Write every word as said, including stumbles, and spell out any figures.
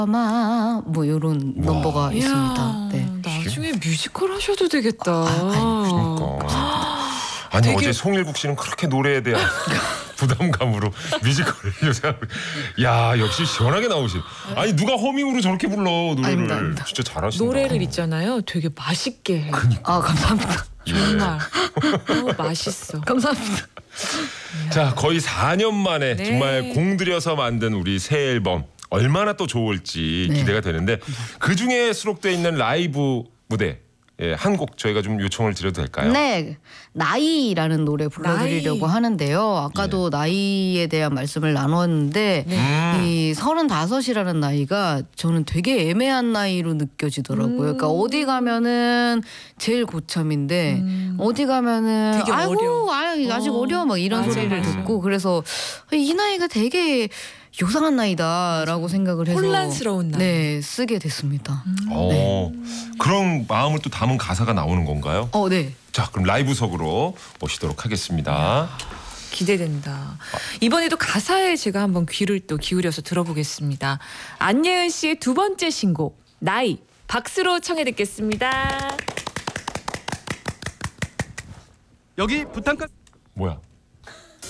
아마 뭐 이런 넘버가 있습니다. 네. 나중에 뮤지컬 하셔도 되겠다. 아, 그러니까. 아니 되게... 어제 송일국 씨는 그렇게 노래에 대한 부담감으로 뮤지컬을 요새 야 역시 시원하게 나오신. 아니 누가 허밍으로 저렇게 불러 노래를. 아닙니다, 아닙니다. 진짜 잘하신다. 노래를 있잖아요. 되게 맛있게 해. 그러니까. 아 감사합니다. 정말 너무 맛있어. 감사합니다. 자 거의 사 년 만에 네. 정말 공들여서 만든 우리 새 앨범 얼마나 또 좋을지 네. 기대가 되는데 그 중에 수록되어 있는 라이브 무대 예, 한 곡 저희가 좀 요청을 드려도 될까요? 네, 나이라는 노래 불러드리려고 나이. 하는데요. 아까도 네. 나이에 대한 말씀을 나눴는데 네. 음. 이 서른다섯이라는 나이가 저는 되게 애매한 나이로 느껴지더라고요. 음. 그러니까 어디 가면은 제일 고참인데 음. 어디 가면은 되게 아이고 어려. 아유, 아직 어. 어려 막 이런 맞아, 소리를 맞아. 듣고 그래서 이 나이가 되게 요상한 나이다라고 생각을 해서 혼란스러운 나이. 네 쓰게 됐습니다. 음. 어, 그런 마음을 또 담은 가사가 나오는 건가요? 어, 네. 자 그럼 라이브석으로 모시도록 하겠습니다. 기대된다. 이번에도 가사에 제가 한번 귀를 또 기울여서 들어보겠습니다. 안예은 씨의 두 번째 신곡 나이 박수로 청해 듣겠습니다. 여기 부탄가 뭐야?